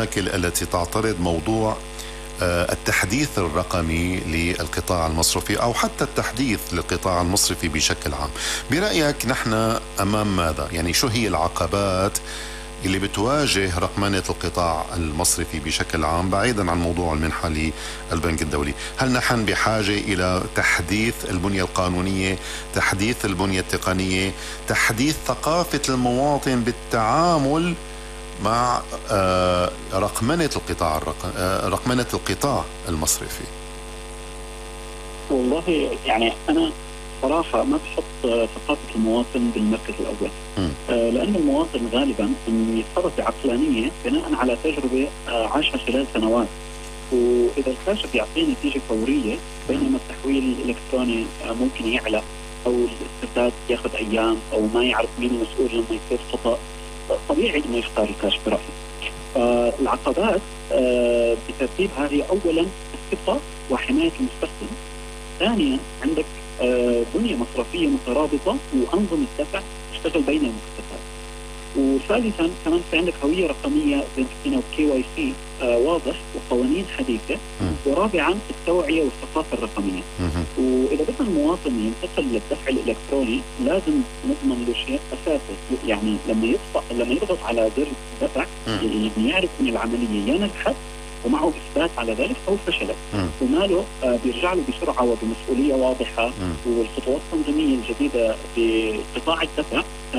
المشاكل التي تعترض موضوع التحديث الرقمي للقطاع المصرفي أو حتى التحديث للقطاع المصرفي بشكل عام. برأيك نحن أمام ماذا؟ يعني شو هي العقبات اللي بتواجه رقمنة القطاع المصرفي بشكل عام بعيدا عن موضوع المنحة للبنك الدولي؟ هل نحن بحاجة إلى تحديث البنية القانونية، تحديث البنية التقنية، تحديث ثقافة المواطن بالتعامل مع رقمنة القطاع المصرفي؟ والله يعني أنا صراحة ما بحط ثقافة المواطن بالمركز الأول. لأن المواطن غالبا يتصرف بعقلانية بناء على تجربة عاشها خلال سنوات، وإذا الكاشف يعطيه نتيجة فورية بينما التحويل الإلكتروني ممكن يعلى أو الاسترداد ياخذ أيام أو ما يعرف مين المسؤول لما يصير خطأ، طبيعي إنه يختار الكاشف برأيي. العقبات بترتيبها هي أولا الثقة وحماية المستخدم، ثانيا عندك بنية مصرفية مترابطة وأنظمة دفع تشتغل بين المؤسسات، وثالثا كمان في عندك هوية رقمية زي KYC واضح وقوانين حديثة، ورابعا التوعية والثقافة الرقمية. وإذا بدنا المواطن ينتقل للدفع الإلكتروني لازم نضمن له شيء أساسي، يعني لما يضغط على زر دفع يعني يعرف من العملية يا نجحت ومعه إثبات على ذلك أو فشلت، وماله بيرجع له بسرعة وبمسؤولية واضحة. والخطوات التنظيمية الجديدة بقطاع الدفع